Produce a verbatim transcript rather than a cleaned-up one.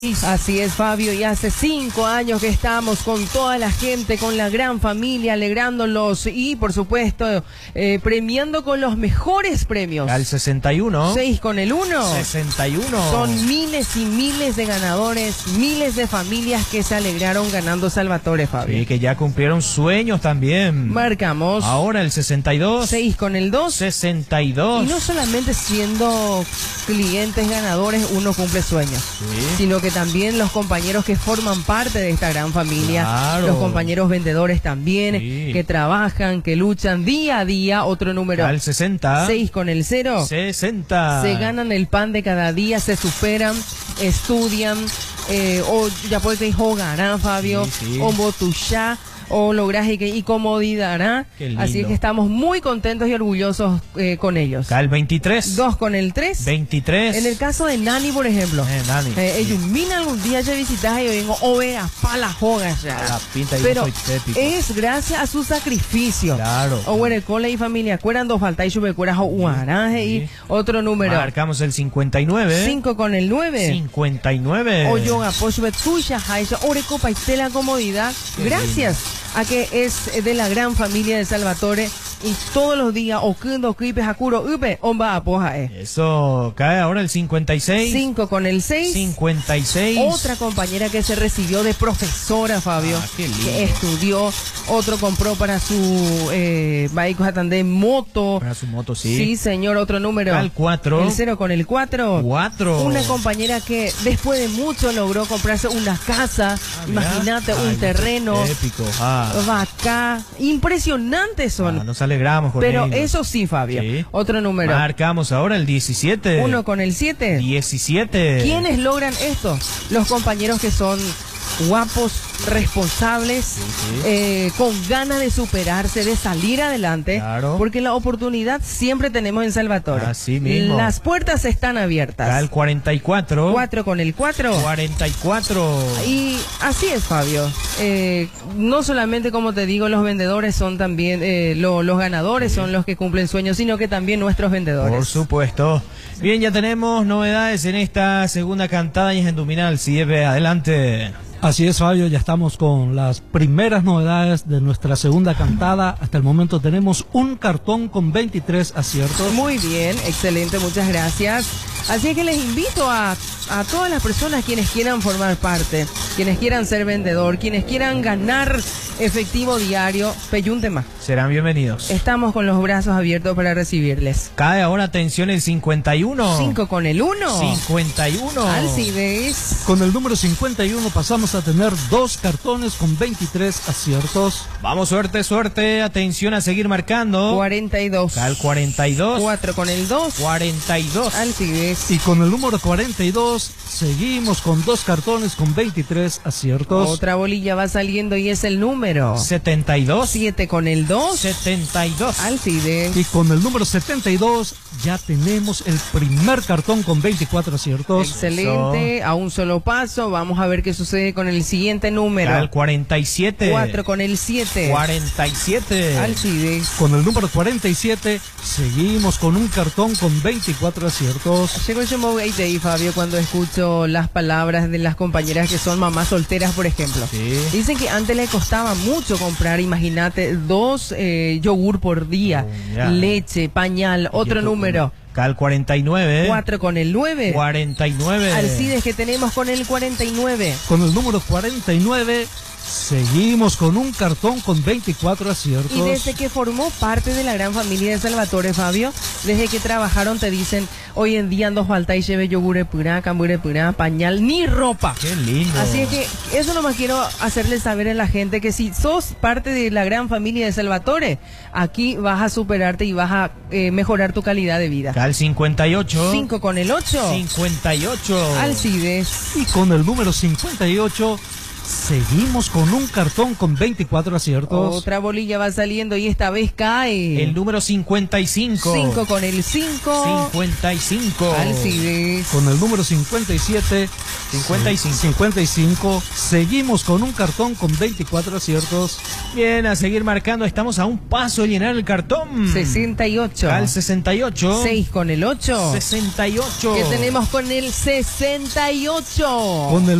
Así es, Fabio, y hace cinco años que estamos con toda la gente, con la gran familia, alegrándolos y, por supuesto, eh, premiando con los mejores premios. Al sesenta y uno. seis con el uno. sesenta y uno. Son miles y miles de ganadores, miles de familias que se alegraron ganando Salvatore, Fabio. Sí, que ya cumplieron sueños también. Marcamos. Ahora el sesenta y dos. seis con el dos. sesenta y dos. Y no solamente siendo clientes ganadores uno cumple sueños, Sí. sino que también los compañeros que forman parte de esta gran familia, Claro. los compañeros vendedores también, Sí. que trabajan, que luchan día a día. Otro número. Al sesenta. seis con el cero. sesenta. Se ganan el pan de cada día, se superan, estudian, eh, o ya puede que jugarán, Fabio, Sí, sí. o botuchá, o lograje que y comodidad. Qué lindo. Así es que estamos muy contentos y orgullosos eh, con ellos. Al veintitrés. Dos con el tres. veintitrés. En el caso de Nani, por ejemplo, Eh, Nani. eh, ellos mina algún día ya visitas y yo vengo ovea pa la joga ya. La pinta y Pero yo soy tépico. es gracias a su sacrificio. Claro. O bueno, el cole y familia cueran dos falta y sube cueras o guaraje y Sí. otro número. Marcamos el cincuenta y nueve. Cinco con el nueve. cincuenta y nueve. O yoga poshubet suya haisha ore copa y tela comodidad. Qué Gracias a que es de la gran familia de Salvatore y todos los días o kundo kipe hakuro upe omba apoja eh. Eso, cae ahora el cincuenta y seis. Cinco con el seis. cincuenta y seis. Otra compañera que se recibió de profesora, Fabio, Ah, qué lindo. que estudió. Otro compró para su eh, vehículo de moto. Para su moto, sí. Sí, señor, otro número. Al cuatro. El cero con el cuatro. Cuatro. Una compañera que después de mucho logró comprarse una casa. Ah, mira. Imagínate, Ay, un terreno. Épico. Ah. Vaca. Impresionantes son. Ah, nos alegramos con Pero ellos. eso sí, Fabio. Sí. Otro número. Marcamos ahora el diecisiete. Uno con el siete. diecisiete. ¿Quiénes logran esto? Los compañeros que son guapos, responsables, sí. eh, con ganas de superarse, de salir adelante, Claro. porque la oportunidad siempre tenemos en Salvatore. Así mismo. Las puertas están abiertas. Al cuarenta y cuatro. Cuatro con el cuatro. cuarenta y cuatro. Y así es, Fabio. Eh, no solamente, como te digo, los vendedores son también, eh, lo- los ganadores son los que cumplen sueños, sino que también nuestros vendedores. Por supuesto. Bien, ya tenemos novedades en esta segunda cantada y es en Duminal. Sigue adelante. Así es, Fabio, ya estamos con las primeras novedades de nuestra segunda cantada. Hasta el momento tenemos un cartón con veintitrés aciertos. Muy bien, excelente, muchas gracias. Así es que les invito a, a todas las personas quienes quieran formar parte, quienes quieran ser vendedor, quienes quieran ganar efectivo diario, peyúntema. Serán bienvenidos. Estamos con los brazos abiertos para recibirles. Cae ahora, atención, el cincuenta y uno. Cinco con el uno. cincuenta y uno. Alcides. Con el número cincuenta y uno pasamos a tener dos cartones con veintitrés aciertos. Vamos, suerte, suerte. Atención a seguir marcando. cuarenta y dos. Al cuarenta y dos. Cuatro con el dos. cuarenta y dos. Alcides. Y con el número cuarenta y dos seguimos con dos cartones con veintitrés aciertos. Otra bolilla va saliendo y es el número. setenta y dos. Siete con el dos. setenta y dos. Alcides. Y con el número setenta y dos ya tenemos el primer cartón con veinticuatro aciertos. Excelente, a un solo paso. Vamos a ver qué sucede con el siguiente número. Al cuarenta y siete. Cuatro con el siete. cuarenta y siete. Alcides. Con el número cuarenta y siete seguimos con un cartón con veinticuatro aciertos. Llego yo me voy ahí, Fabio, cuando escucho las palabras de las compañeras que son mamás solteras, por ejemplo. Sí. Dicen que antes le costaba mucho comprar, imagínate, dos eh, yogur por día, Oh, ya. leche, pañal, otro Yo- número. Cal cuarenta y nueve. Cuatro con el nueve. cuarenta y nueve. Alcides que tenemos con el cuarenta y nueve. Con el número cuarenta y nueve seguimos con un cartón con veinticuatro aciertos. Y desde que formó parte de la gran familia de Salvatore, Fabio, desde que trabajaron te dicen, hoy en día ando falta y lleve yogur pura, cambure pura, pañal, ni ropa. Qué lindo. Así es que eso nomás quiero hacerles saber a la gente que si sos parte de la gran familia de Salvatore, aquí vas a superarte y vas a eh, mejorar tu calidad de vida. Cal cincuenta y ocho. Cinco con el ocho. cincuenta y ocho. Alcides. Y con el número cincuenta y ocho Seguimos con un cartón con veinticuatro aciertos. Otra bolilla va saliendo y esta vez cae. El número cincuenta y cinco. cinco con el cinco. cincuenta y cinco. Alcides. Con el número cincuenta y siete. cincuenta y cinco. cincuenta y cinco. Seguimos con un cartón con veinticuatro aciertos. Bien, a seguir marcando. Estamos a un paso de llenar el cartón. sesenta y ocho. Al sesenta y ocho. seis con el ocho. sesenta y ocho. ¿Qué tenemos con el sesenta y ocho? Con el